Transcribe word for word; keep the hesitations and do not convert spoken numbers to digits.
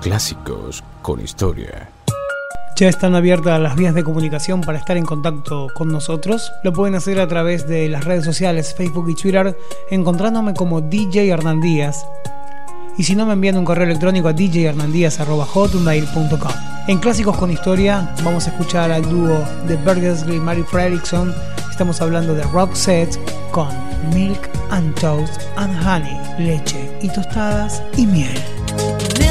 Clásicos con Historia. Ya están abiertas las vías de comunicación para estar en contacto con nosotros. Lo pueden hacer a través de las redes sociales, Facebook y Twitter, encontrándome como D J Hernandías. Y si no, me envían un correo electrónico a d j hernandías arroba hotmail punto com. En Clásicos con Historia vamos a escuchar al dúo de Bergersley y Mary Fredriksson. Estamos hablando de Roxette con Milk and Toast and Honey, leche y tostadas y miel.